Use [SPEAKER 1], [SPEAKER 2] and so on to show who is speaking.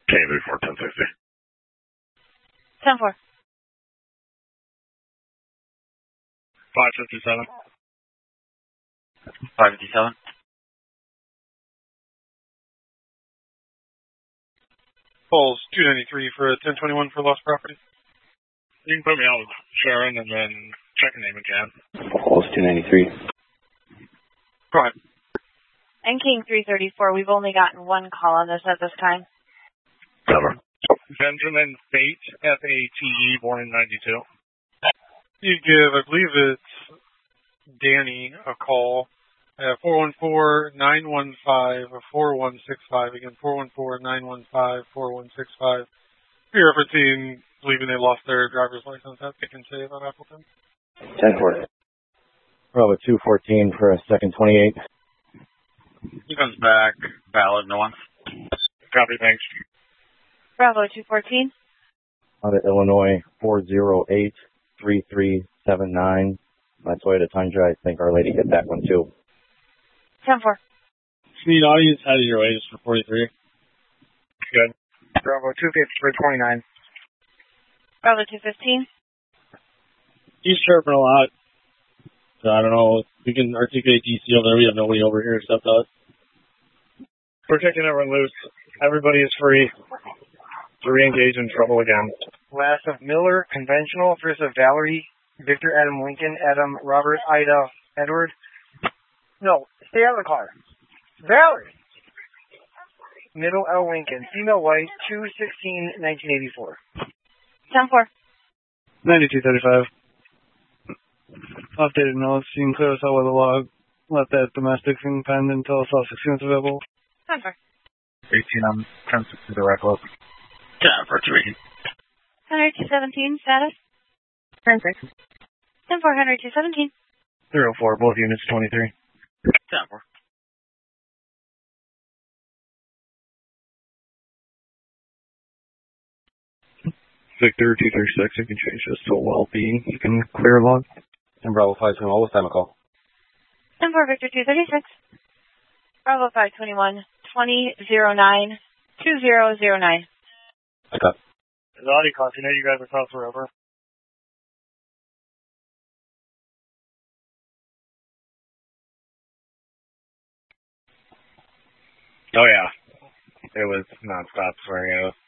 [SPEAKER 1] K34 1060.
[SPEAKER 2] 10-4.
[SPEAKER 1] 557.
[SPEAKER 3] 557.
[SPEAKER 4] Falls 293 for a 1021 for lost property.
[SPEAKER 1] You can put me on with Sharon and then check your name again.
[SPEAKER 5] Falls 293.
[SPEAKER 4] Go ahead.
[SPEAKER 2] And King 334, we've only gotten one call on this at this time.
[SPEAKER 1] Cover. Benjamin Fate, F-A-T-E, born in 92.
[SPEAKER 4] You give, I believe it's Danny, a call at 414-915-4165. Again, 414-915-4165. You're referencing believing they lost their driver's license. That's what they can say about Appleton.
[SPEAKER 5] 10-4. Bravo 214 for a second 28.
[SPEAKER 3] He comes back, valid, no one.
[SPEAKER 1] Copy, thanks.
[SPEAKER 2] Bravo 214.
[SPEAKER 5] Out of Illinois, 408-3379. My Toyota Tundra, I think Our Lady hit that one too.
[SPEAKER 2] 10-4.
[SPEAKER 6] Speed audience headed your way just for 43.
[SPEAKER 1] Good.
[SPEAKER 7] Bravo 250 for 29.
[SPEAKER 2] Bravo 215.
[SPEAKER 6] He's chirping a lot. So I don't know if we can articulate DC over there. We have nobody over here except us.
[SPEAKER 1] We're kicking everyone loose. Everybody is free to re-engage in trouble again.
[SPEAKER 7] Last of Miller, conventional, first of Valerie, Victor, Adam, Lincoln, Adam, Robert, Ida, Edward. No, stay out of the car. Valerie! Middle L. Lincoln, female white, 2/16/1984.
[SPEAKER 2] 10-4.
[SPEAKER 6] 9235. Updated notes. You can clear us out with a log. Let that domestic thing pen and tell us all 16 available.
[SPEAKER 2] 10-4.
[SPEAKER 3] 18 on 1060 direct look. Yeah, for 3.
[SPEAKER 2] 100-217, status?
[SPEAKER 8] 10-6.
[SPEAKER 2] 10-4, 100-217.
[SPEAKER 7] 0-4, both units 23.
[SPEAKER 3] 10-4.
[SPEAKER 5] Victor 236, you can change this to well-being. You can clear log. And Bravo 521, what time call?
[SPEAKER 2] 10-4, Victor 236. Bravo 521, 2009, 2009.
[SPEAKER 5] Okay.
[SPEAKER 1] The audio cost, you know you guys are called for over. Oh yeah. It was non-stop swearing at us.